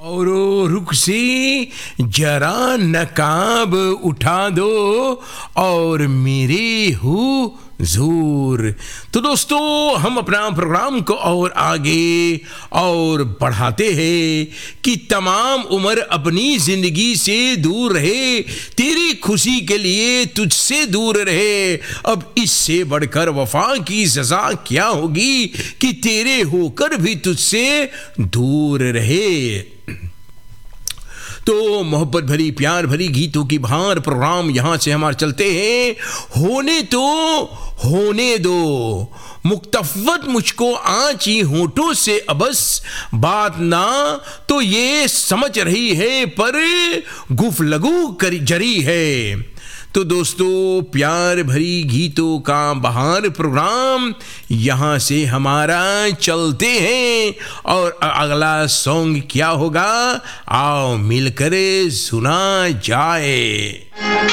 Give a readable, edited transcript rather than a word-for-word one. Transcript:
और रुख से जरा नकाब उठा दो और मेरे हुजूर। तो दोस्तों, हम अपना प्रोग्राम को और आगे और बढ़ाते हैं कि तमाम उम्र अपनी जिंदगी से दूर रहे, तेरी खुशी के लिए तुझसे दूर रहे। अब इससे बढ़कर वफा की सजा क्या होगी कि तेरे होकर भी तुझसे दूर रहे। तो मोहब्बत भरी प्यार भरी गीतों की बहार प्रोग्राम यहां से हमारे चलते हैं। होने दो मुक्तफत मुझको आंची होठों से अबस, बात ना तो ये समझ रही है पर गुफ्तगू कर जरी है। तो दोस्तों, प्यार भरी गीतों का बहार प्रोग्राम यहाँ से हमारा चलते हैं और अगला सॉन्ग क्या होगा, आओ मिलकर सुना जाए।